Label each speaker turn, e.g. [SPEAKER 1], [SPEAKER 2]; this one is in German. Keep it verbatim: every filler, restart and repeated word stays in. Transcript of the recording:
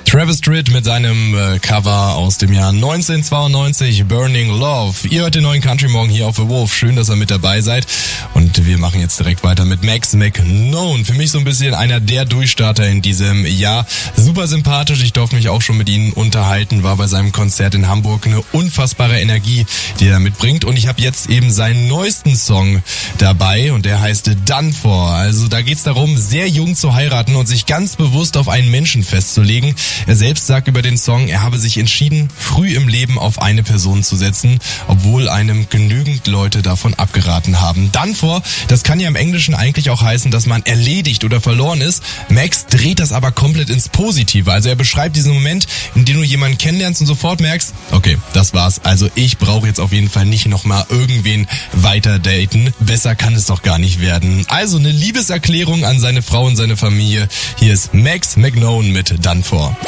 [SPEAKER 1] Travis Tritt mit seinem äh, Cover aus dem Jahr neunzehnhundertzweiundneunzig, Burning Love. Ihr hört den neuen Country Morgen hier auf The Wolf. Schön, dass ihr mit dabei seid. Und wir machen jetzt direkt weiter mit Max McKnown. Für mich so ein bisschen einer der Durchstarter in diesem Jahr. Super sympathisch. Ich durfte mich auch schon mit ihm unterhalten. War bei seinem Konzert in Hamburg. Eine unfassbare Energie, die er mitbringt. Und ich habe jetzt eben seinen neuesten Song dabei. Und der heißt Done For. Also da geht's darum, sehr jung zu heiraten und sich ganz bewusst auf einen Menschen festzulegen. Er selbst sagt über den Song, er habe sich entschieden, früh im Leben auf eine Person zu setzen, obwohl einem genügend Leute davon abgeraten haben. Done for, das kann ja im Englischen eigentlich auch heißen, dass man erledigt oder verloren ist. Max dreht das aber komplett ins Positive. Also er beschreibt diesen Moment, in dem du jemanden kennenlernst und sofort merkst, okay, das war's. Also ich brauche jetzt auf jeden Fall nicht nochmal irgendwen weiter daten. Besser kann es doch gar nicht werden. Also eine Liebeserklärung an seine Frau und seine Familie. Hier ist Max McKnown mit Done For.